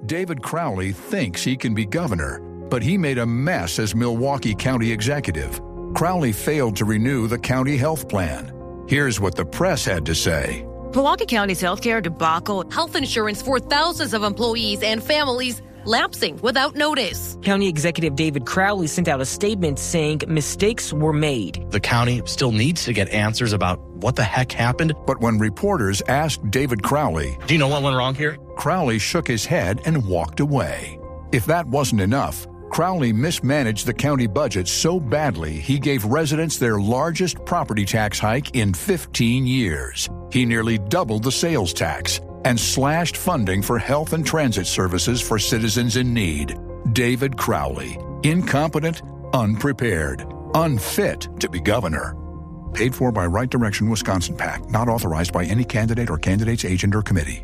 David Crowley thinks he can be governor, but he made a mess as Milwaukee County executive. Crowley failed to renew the county health plan. Here's what the press had to say. Milwaukee County's healthcare debacle, health insurance for thousands of employees and families lapsing without notice. County Executive David Crowley sent out a statement saying mistakes were made. The county still needs to get answers about what the heck happened. But when reporters asked David Crowley, do you know what went wrong here? Crowley shook his head and walked away. If that wasn't enough, Crowley mismanaged the county budget so badly he gave residents their largest property tax hike in 15 years. He nearly doubled the sales tax and slashed funding for health and transit services for citizens in need. David Crowley, incompetent, unprepared, unfit to be governor. Paid for by Right Direction Wisconsin PAC, not authorized by any candidate or candidate's agent or committee.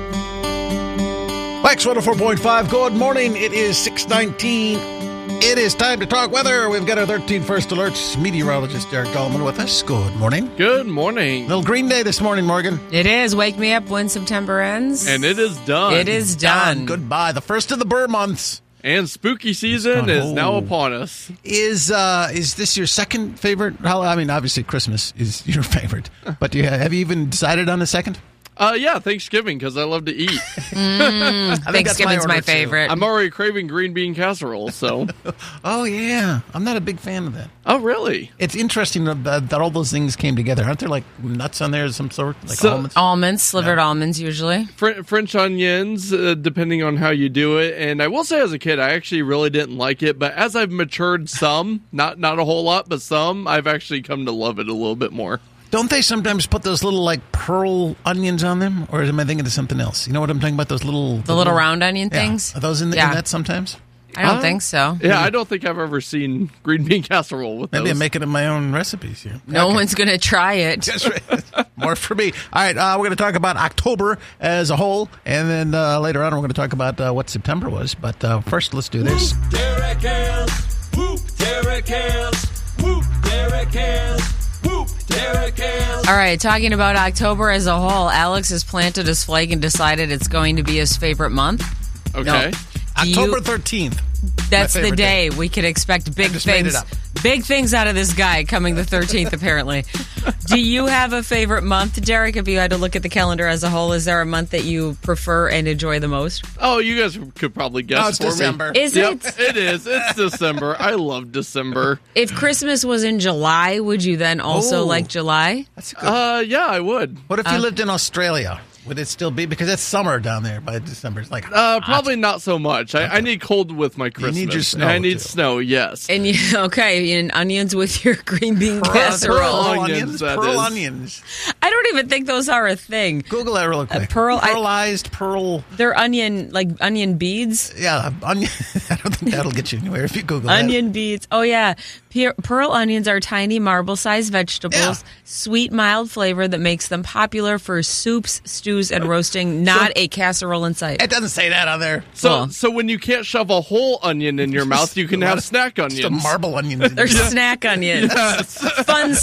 Wax 104.5, good morning. It is 6:19. It is time to talk weather. We've got our 13 First Alerts meteorologist Derek Dahlman with us. Good morning. Good morning. Little green day this morning, Morgan. It is. Wake me up when September ends. And it is done. It is done. Goodbye. The first of the Burr months. And spooky season is now upon us. Is this your second favorite holiday? I mean, obviously Christmas is your favorite. But have you even decided on the second? Yeah, Thanksgiving, because I love to eat. Thanksgiving's my favorite. I'm already craving green bean casserole, so. Oh, yeah. I'm not a big fan of that. Oh, really? It's interesting that all those things came together. Aren't there, like, nuts on there of some sort? Like almonds? Almonds, slivered almonds, usually. French onions, depending on how you do it. And I will say, as a kid, I actually really didn't like it. But as I've matured some, not a whole lot, but some, I've actually come to love it a little bit more. Don't they sometimes put those little, like, pearl onions on them? Or am I thinking of something else? You know what I'm talking about? Those little... The little round onion things? Are those in that sometimes? I don't think so. Yeah, I don't think I've ever seen green bean casserole with Maybe those. I'm making my own recipes here. No one's going to try it. That's right. More for me. All right, we're going to talk about October as a whole, and then later on we're going to talk about what September was. But first, let's do this. Whoop, Derek Ayers. Whoop, Derek Ayers. Whoop, Derek Ayers. Whoop, Derek Ayers. All right, talking about October as a whole, Alex has planted his flag and decided it's going to be his favorite month. Okay. No. October 13th. That's the day we could expect big things. Big things out of this guy coming the 13th, apparently. Do you have a favorite month, Derek? If you had to look at the calendar as a whole, is there a month that you prefer and enjoy the most? Oh, you guys could probably guess it's for December. me. Is Yep, it? it is. It's December. I love December. If Christmas was in July, would you then also like July? That's good. Yeah, I would. What if you lived in Australia? Would it still be? Because it's summer down there by December. It's like probably not so much. I need cold with my Christmas. You need your snow, I need too. snow, yes. And and onions with your green bean casserole. Pearl onions. I don't even think those are a thing. Google that real quick. Pearlized pearl. They're onion beads. Yeah, onion. I don't think that'll get you anywhere if you Google that. Onion beads. Oh, yeah. Pearl onions are tiny marble-sized vegetables, sweet, mild flavor that makes them popular for soups, stews, and roasting, not a casserole in sight. It doesn't say that on there. So when you can't shove a whole onion in your mouth, you can have snack onions. Just a marble onions. They're snack onions. Yes. Fun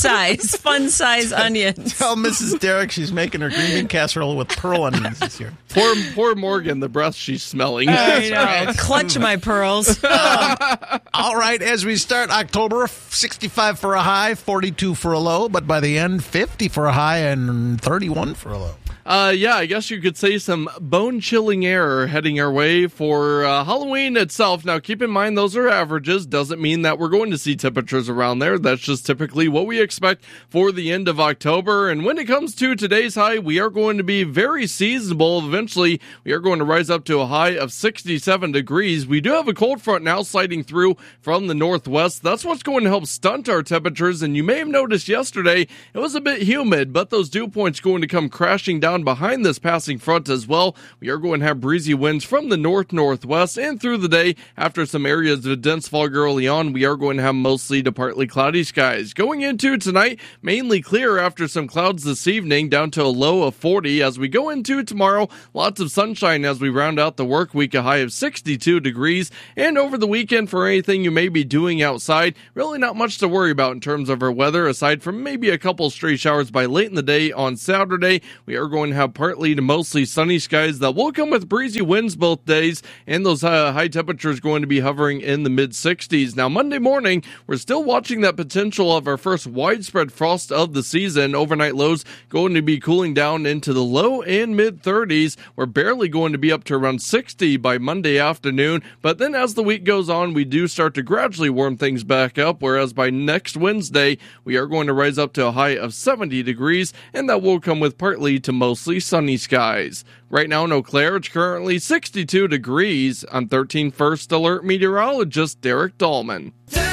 size onions. Tell Mrs. Derek she's making her green bean casserole with pearl onions this year. Poor Morgan, the breath she's smelling. I know. Clutch my pearls. All right, as we start October, 65 for a high, 42 for a low, but by the end, 50 for a high and 31 for a low. Yeah, I guess you could say some bone-chilling air heading our way for Halloween itself. Now, keep in mind, those are averages. Doesn't mean that we're going to see temperatures around there. That's just typically what we expect for the end of October. And when it comes to today's high, we are going to be very seasonable. Eventually, we are going to rise up to a high of 67 degrees. We do have a cold front now sliding through from the northwest. That's what's going to help stunt our temperatures. And you may have noticed yesterday, it was a bit humid, but those dew points going to come crashing down behind this passing front as well. We are going to have breezy winds from the northwest and through the day. After some areas of dense fog early on, we are going to have mostly to partly cloudy skies. Going into tonight, mainly clear after some clouds this evening, down to a low of 40. As we go into tomorrow, lots of sunshine as we round out the work week, a high of 62 degrees. And over the weekend, for anything you may be doing outside, really not much to worry about in terms of our weather, aside from maybe a couple stray showers by late in the day on Saturday. We are going going to have partly to mostly sunny skies that will come with breezy winds both days, and those high temperatures going to be hovering in the mid-60s. Now, Monday morning, we're still watching that potential of our first widespread frost of the season. Overnight lows going to be cooling down into the low and mid-30s. We're barely going to be up to around 60 by Monday afternoon, but then as the week goes on, we do start to gradually warm things back up, whereas by next Wednesday, we are going to rise up to a high of 70 degrees, and that will come with partly to mostly sunny skies. Right now in Eau Claire, it's currently 62 degrees. I'm 13 First Alert meteorologist Derek Dahlman.